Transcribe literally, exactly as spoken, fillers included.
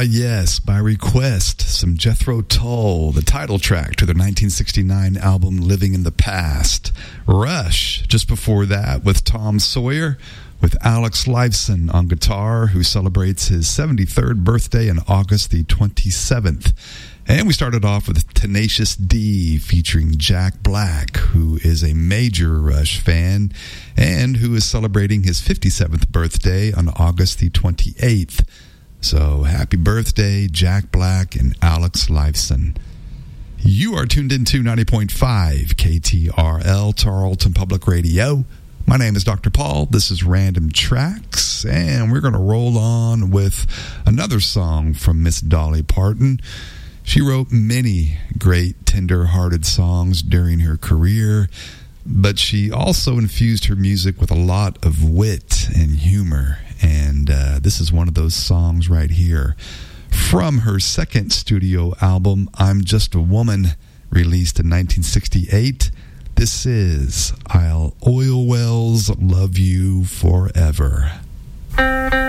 Ah, yes, by request, some Jethro Tull, the title track to their nineteen sixty-nine album Living in the Past. Rush, just before that, with Tom Sawyer, with Alex Lifeson on guitar, who celebrates his seventy-third birthday on August the twenty-seventh. And we started off with Tenacious D featuring Jack Black, who is a major Rush fan and who is celebrating his fifty-seventh birthday on August the twenty-eighth. So happy birthday, Jack Black and Alex Lifeson. You are tuned into ninety point five K T R L, Tarleton Public Radio. My name is Doctor Paul. This is Random Tracks, and we're going to roll on with another song from Miss Dolly Parton. She wrote many great tender-hearted songs during her career, but she also infused her music with a lot of wit and humor. And uh, this is one of those songs right here from her second studio album, I'm Just a Woman, released in nineteen sixty-eight. This is I'll Oil Wells Love You Forever.